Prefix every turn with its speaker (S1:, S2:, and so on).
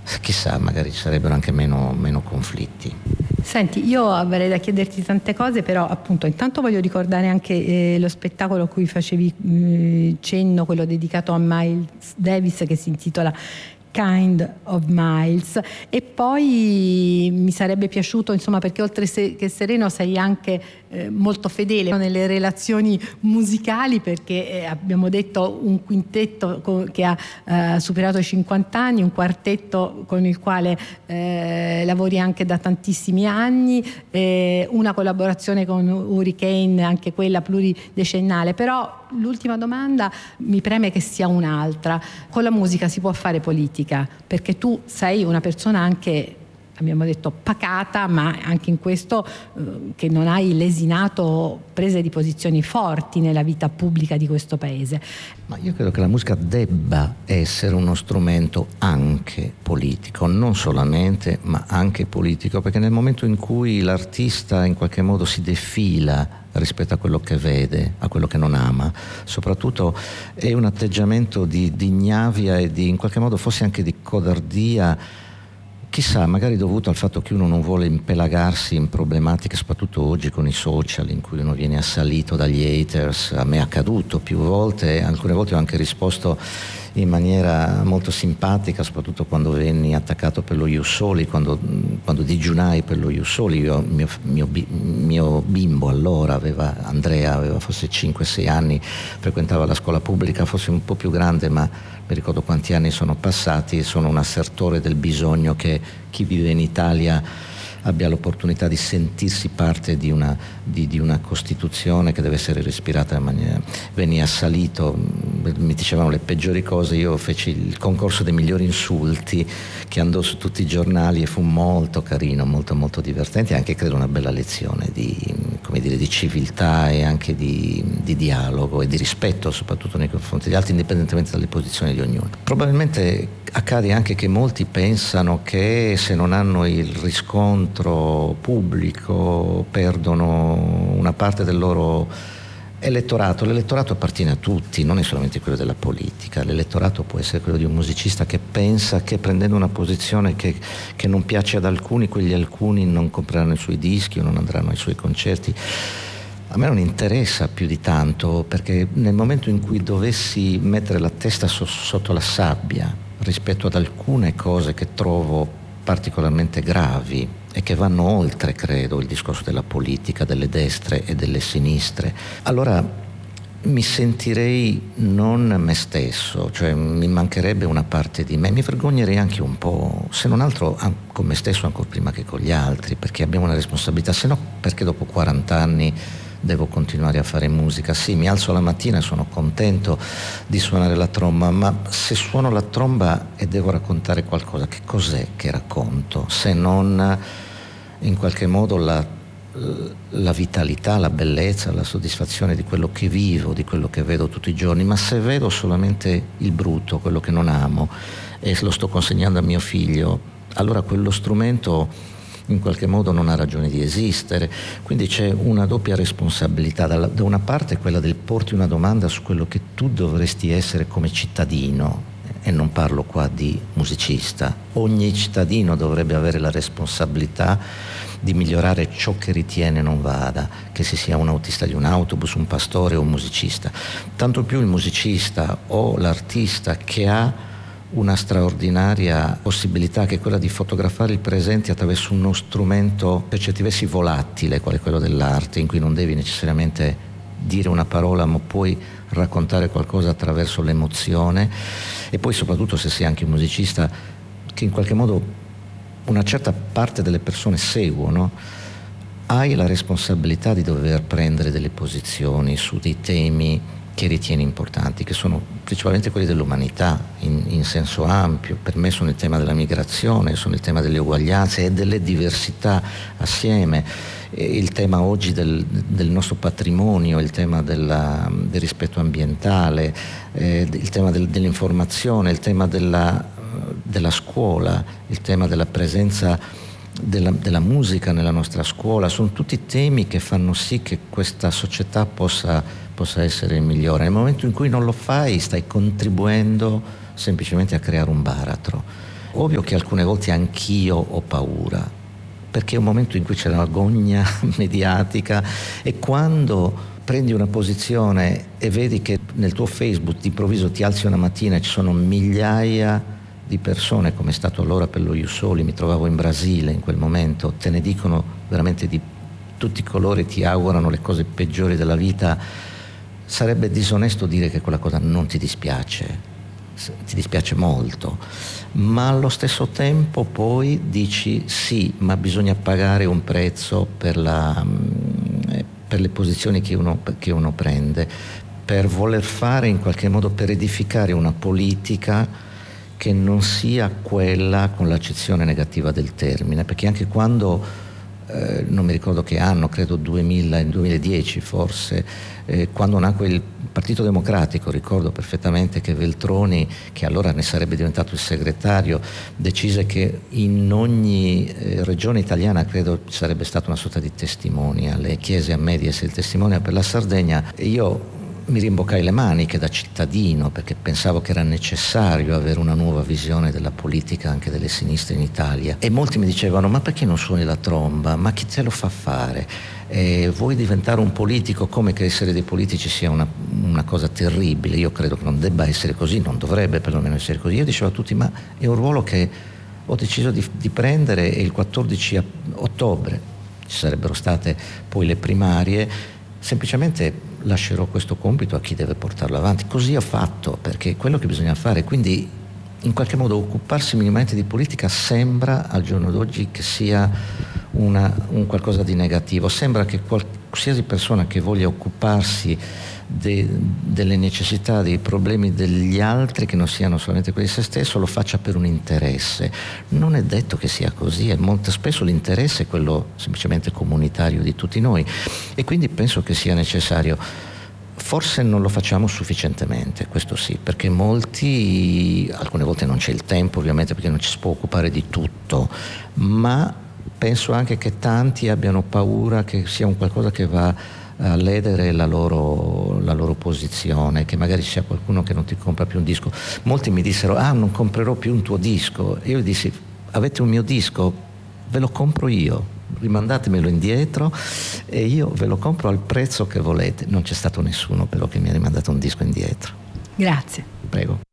S1: chissà, magari ci sarebbero anche meno conflitti.
S2: Senti, io avrei da chiederti tante cose, però appunto intanto voglio ricordare anche lo spettacolo a cui facevi cenno, quello dedicato a Miles Davis, che si intitola Kind of Miles, e poi mi sarebbe piaciuto, insomma, perché oltre che sereno sei anche molto fedele nelle relazioni musicali, perché abbiamo detto un quintetto che ha superato i 50 anni, un quartetto con il quale lavori anche da tantissimi anni, una collaborazione con Hurricane, anche quella pluridecennale. Però l'ultima domanda mi preme che sia un'altra: con la musica si può fare politica? Perché tu sei una persona anche, abbiamo detto, pacata, ma anche in questo che non hai lesinato prese di posizioni forti nella vita pubblica di questo paese.
S1: Ma io credo che la musica debba essere uno strumento anche politico, non solamente, ma anche politico, perché nel momento in cui l'artista in qualche modo si defila rispetto a quello che vede, a quello che non ama, soprattutto è un atteggiamento di ignavia e di, in qualche modo, forse anche di codardia, chissà, magari dovuto al fatto che uno non vuole impelagarsi in problematiche, soprattutto oggi con i social, in cui uno viene assalito dagli haters. A me è accaduto più volte, alcune volte ho anche risposto in maniera molto simpatica, soprattutto quando venni attaccato per lo Ius Soli, quando digiunai per lo Ius Soli. Mio bimbo allora, Andrea, aveva forse 5-6 anni, frequentava la scuola pubblica, forse un po' più grande, ma mi ricordo quanti anni sono passati, e sono un assertore del bisogno che chi vive in Italia abbia l'opportunità di sentirsi parte di una Costituzione che deve essere respirata in maniera. Venni assalito, mi dicevano le peggiori cose, io feci il concorso dei migliori insulti che andò su tutti i giornali e fu molto carino, molto molto divertente, e anche credo una bella lezione di civiltà e anche di dialogo e di rispetto, soprattutto nei confronti degli altri, indipendentemente dalle posizioni di ognuno. Probabilmente accade anche che molti pensano che se non hanno il riscontro pubblico perdono una parte del loro elettorato. L'elettorato appartiene a tutti, non è solamente quello della politica. L'elettorato può essere quello di un musicista che pensa che prendendo una posizione che non piace ad alcuni, quegli alcuni non compreranno i suoi dischi o non andranno ai suoi concerti. A me non interessa più di tanto, perché nel momento in cui dovessi mettere la testa sotto la sabbia rispetto ad alcune cose che trovo particolarmente gravi e che vanno oltre, credo, il discorso della politica, delle destre e delle sinistre, allora mi sentirei non me stesso, cioè mi mancherebbe una parte di me, mi vergognerei anche un po', se non altro con me stesso ancora prima che con gli altri, perché abbiamo una responsabilità, se no perché dopo 40 anni devo continuare a fare musica. Sì, mi alzo la mattina e sono contento di suonare la tromba, ma se suono la tromba e devo raccontare qualcosa, che cos'è che racconto? Se non in qualche modo la vitalità, la bellezza, la soddisfazione di quello che vivo, di quello che vedo tutti i giorni. Ma se vedo solamente il brutto, quello che non amo, e lo sto consegnando a mio figlio, allora quello strumento in qualche modo non ha ragione di esistere. Quindi c'è una doppia responsabilità, da una parte quella del porti una domanda su quello che tu dovresti essere come cittadino, e non parlo qua di musicista. Ogni cittadino dovrebbe avere la responsabilità di migliorare ciò che ritiene non vada, che si sia un autista di un autobus, un pastore o un musicista. Tanto più il musicista o l'artista che ha una straordinaria possibilità, che è quella di fotografare il presente attraverso uno strumento, per certi versi volatile, quale quello dell'arte, in cui non devi necessariamente dire una parola, ma puoi raccontare qualcosa attraverso l'emozione. E poi soprattutto se sei anche un musicista che in qualche modo una certa parte delle persone seguono, hai la responsabilità di dover prendere delle posizioni su dei temi che ritieni importanti, che sono principalmente quelli dell'umanità in senso ampio. Per me sono il tema della migrazione, sono il tema delle uguaglianze e delle diversità assieme, il tema oggi del nostro patrimonio, il tema del rispetto ambientale, il tema dell'informazione, il tema della scuola, il tema della presenza della musica nella nostra scuola. Sono tutti temi che fanno sì che questa società possa essere migliore. Nel momento in cui non lo fai, stai contribuendo semplicemente a creare un baratro. Ovvio che alcune volte anch'io ho paura, perché è un momento in cui c'è una gogna mediatica, e quando prendi una posizione e vedi che nel tuo Facebook d'improvviso ti alzi una mattina e ci sono migliaia di persone, come è stato allora per lo Ius Soli, mi trovavo in Brasile in quel momento, te ne dicono veramente di tutti i colori, ti augurano le cose peggiori della vita, sarebbe disonesto dire che quella cosa non ti dispiace molto, ma allo stesso tempo poi dici sì, ma bisogna pagare un prezzo per le posizioni che uno prende, per voler fare in qualche modo, per edificare una politica che non sia quella con l'accezione negativa del termine, perché anche quando non mi ricordo che anno, credo 2010 forse, quando nacque il Partito Democratico, ricordo perfettamente che Veltroni, che allora ne sarebbe diventato il segretario, decise che in ogni regione italiana, credo ci sarebbe stata una sorta di testimonial, le chiese a me di essere il testimonial per la Sardegna, e io mi rimboccai le maniche da cittadino, perché pensavo che era necessario avere una nuova visione della politica anche delle sinistre in Italia, e molti mi dicevano: ma perché non suoni la tromba? Ma chi te lo fa fare? Vuoi diventare un politico? Come che essere dei politici sia una cosa terribile? Io credo che non debba essere così, non dovrebbe perlomeno essere così. Io dicevo a tutti: ma è un ruolo che ho deciso di prendere, e il 14 ottobre ci sarebbero state poi le primarie, semplicemente lascerò questo compito a chi deve portarlo avanti. Così ho fatto, perché è quello che bisogna fare. Quindi in qualche modo occuparsi minimamente di politica sembra al giorno d'oggi che sia un qualcosa di negativo. Sembra che qualsiasi persona che voglia occuparsi delle necessità, dei problemi degli altri, che non siano solamente quelli di se stesso, lo faccia per un interesse. Non è detto che sia così, e molto spesso l'interesse è quello semplicemente comunitario di tutti noi, e quindi penso che sia necessario. Forse non lo facciamo sufficientemente, questo sì, perché alcune volte non c'è il tempo, ovviamente, perché non ci si può occupare di tutto, ma penso anche che tanti abbiano paura che sia un qualcosa che va a ledere la loro posizione, che magari ci sia qualcuno che non ti compra più un disco. Molti mi dissero: non comprerò più un tuo disco. E io gli dissi: avete un mio disco? Ve lo compro io, rimandatemelo indietro e io ve lo compro al prezzo che volete. Non c'è stato nessuno però che mi ha rimandato un disco indietro.
S2: Grazie.
S1: Prego.